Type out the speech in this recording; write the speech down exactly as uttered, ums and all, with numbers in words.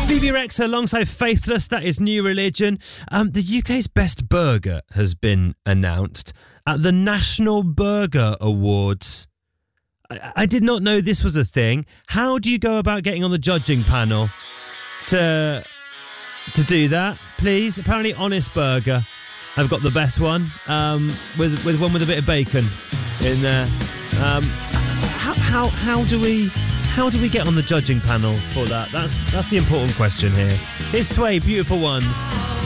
Phoebe Rex alongside Faithless, that is New Religion. Um, the U K's best burger has been announced at the National Burger Awards. I, I did not know this was a thing. How do you go about getting on the judging panel to to do that, please? Apparently Honest Burger have got the best one, um, with with one with a bit of bacon in there. Um, how how how do we how do we get on the judging panel for that? That's that's the important question here. It's Sway, Beautiful Ones.